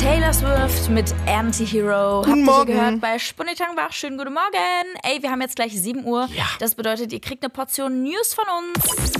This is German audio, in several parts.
Taylor Swift mit Anti-Hero. Guten Morgen. Habt ihr gehört bei Sputnik-Tangbach? Schönen guten Morgen. Ey, wir haben jetzt gleich 7 Uhr. Ja. Das bedeutet, ihr kriegt eine Portion News von uns.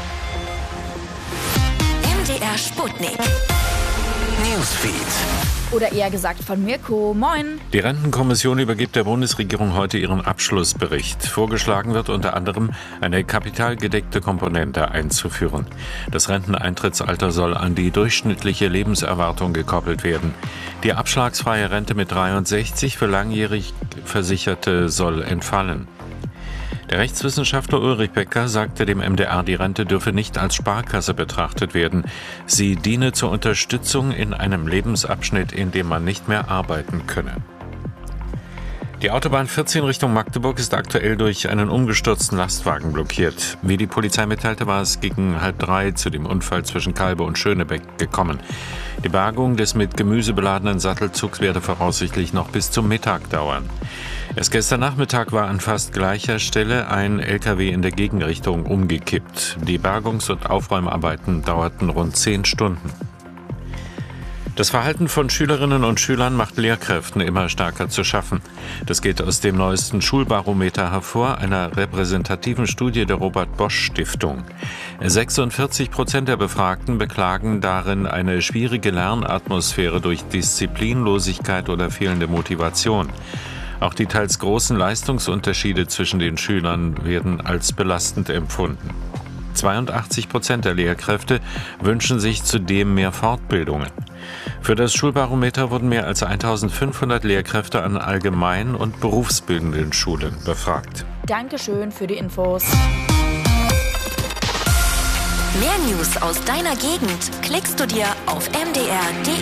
MDR Sputnik. Newsfeed. Oder eher gesagt von Mirko. Moin. Die Rentenkommission übergibt der Bundesregierung heute ihren Abschlussbericht. Vorgeschlagen wird unter anderem, eine kapitalgedeckte Komponente einzuführen. Das Renteneintrittsalter soll an die durchschnittliche Lebenserwartung gekoppelt werden. Die abschlagsfreie Rente mit 63 für langjährig Versicherte soll entfallen. Der Rechtswissenschaftler Ulrich Becker sagte dem MDR, die Rente dürfe nicht als Sparkasse betrachtet werden. Sie diene zur Unterstützung in einem Lebensabschnitt, in dem man nicht mehr arbeiten könne. Die Autobahn 14 Richtung Magdeburg ist aktuell durch einen umgestürzten Lastwagen blockiert. Wie die Polizei mitteilte, war es gegen 2:30 zu dem Unfall zwischen Kalbe und Schönebeck gekommen. Die Bergung des mit Gemüse beladenen Sattelzugs werde voraussichtlich noch bis zum Mittag dauern. Erst gestern Nachmittag war an fast gleicher Stelle ein LKW in der Gegenrichtung umgekippt. Die Bergungs- und Aufräumarbeiten dauerten rund 10 Stunden. Das Verhalten von Schülerinnen und Schülern macht Lehrkräften immer stärker zu schaffen. Das geht aus dem neuesten Schulbarometer hervor, einer repräsentativen Studie der Robert-Bosch-Stiftung. 46% der Befragten beklagen darin eine schwierige Lernatmosphäre durch Disziplinlosigkeit oder fehlende Motivation. Auch die teils großen Leistungsunterschiede zwischen den Schülern werden als belastend empfunden. 82% der Lehrkräfte wünschen sich zudem mehr Fortbildungen. Für das Schulbarometer wurden mehr als 1500 Lehrkräfte an allgemein- und berufsbildenden Schulen befragt. Dankeschön für die Infos. Mehr News aus deiner Gegend klickst du dir auf mdr.de.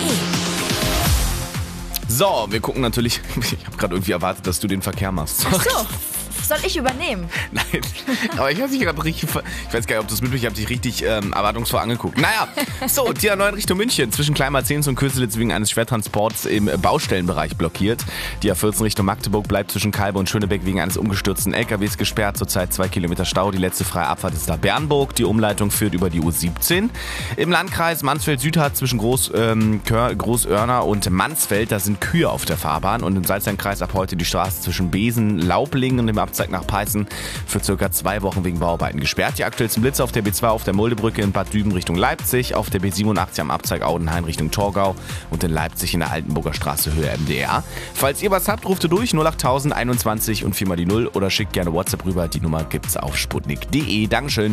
So, wir gucken natürlich, ich habe gerade irgendwie erwartet, dass du den Verkehr machst. Ach so. Soll ich übernehmen? Nein, aber ich habe dich gerade richtig, ich weiß gar nicht, ob du es mitbekommen hast, ich habe dich richtig erwartungsvoll angeguckt. Naja, so, die A9 Richtung München, zwischen Kleinmarzens und Köselitz wegen eines Schwertransports im Baustellenbereich blockiert. Die A14 Richtung Magdeburg bleibt zwischen Kalbe und Schönebeck wegen eines umgestürzten LKWs gesperrt, zurzeit 2 Kilometer Stau. Die letzte freie Abfahrt ist da Bernburg, die Umleitung führt über die U17. Im Landkreis Mansfeld-Südharz zwischen Großörner und Mansfeld, da sind Kühe auf der Fahrbahn, und im Salzlandkreis ab heute die Straße zwischen Besen, Laublingen und dem Abzweig nach Peißen für ca. 2 Wochen wegen Bauarbeiten gesperrt. Die aktuellsten Blitze auf der B2 auf der Muldebrücke in Bad Düben Richtung Leipzig, auf der B87 am Abzweig Audenhain Richtung Torgau und in Leipzig in der Altenburger Straße Höhe MDR. Falls ihr was habt, ruft ihr durch 08000 21 und 4 mal die 0 oder schickt gerne WhatsApp rüber. Die Nummer gibt's auf sputnik.de. Dankeschön.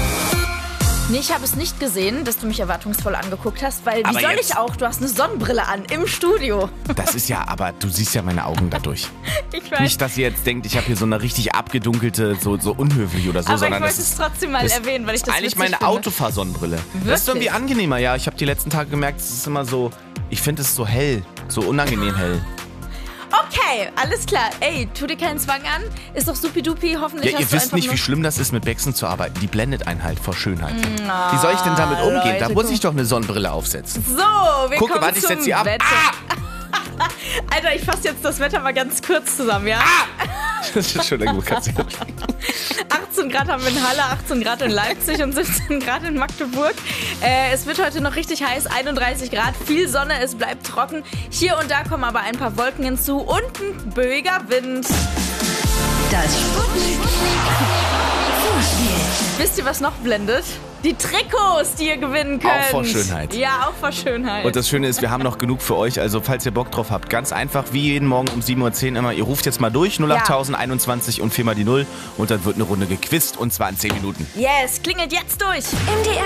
Nee, ich habe es nicht gesehen, dass du mich erwartungsvoll angeguckt hast, weil Aber wie soll jetzt- ich auch? Du hast eine Sonnenbrille an im Studio. Das ist ja, aber du siehst ja meine Augen dadurch. Ich weiß. Nicht, dass ihr jetzt denkt, ich habe hier so eine richtig abgedunkelte, so unhöflich oder so, Aber ich sondern wollte das es ist trotzdem mal erwähnen, weil ich das eigentlich witzig meine finde. Autofahrsonnenbrille. Das ist irgendwie Wirklich? angenehmer, ja. Ich habe die letzten Tage gemerkt, es ist immer so, ich finde es so hell, so unangenehm hell. Okay, alles klar. Ey, tu dir keinen Zwang an. Ist doch supidupi. Hoffentlich Ja, hast ihr du wisst einfach nicht, nur... wie schlimm das ist, mit Bexen zu arbeiten. Die blendet einen halt vor Schönheit. Wie soll ich denn damit umgehen? Leute, Da muss guck. ich doch eine Sonnenbrille aufsetzen. So, wir Gucke, kommen warte, ich zum setz sie ab. Wetter. Alter, ich fasse jetzt das Wetter mal ganz kurz zusammen, ja? Das ist schon gut, kannst du 18 Grad haben wir in Halle, 18 Grad in Leipzig und 17 Grad in Magdeburg. Es wird heute noch richtig heiß, 31 Grad, viel Sonne, es bleibt trocken. Hier und da kommen aber ein paar Wolken hinzu und ein böiger Wind. Das Sputnik Zuspiel. Wisst ihr, was noch blendet? Die Trikots, die ihr gewinnen könnt. Auch vor Schönheit. Ja, auch vor Schönheit. Und das Schöne ist, wir haben noch genug für euch, also falls ihr Bock drauf habt, ganz einfach, wie jeden Morgen um 7.10 Uhr immer, ihr ruft jetzt mal durch, 08000 21 und 4 mal die 0 und dann wird eine Runde gequizt und zwar in 10 Minuten. Yes, klingelt jetzt durch. MDR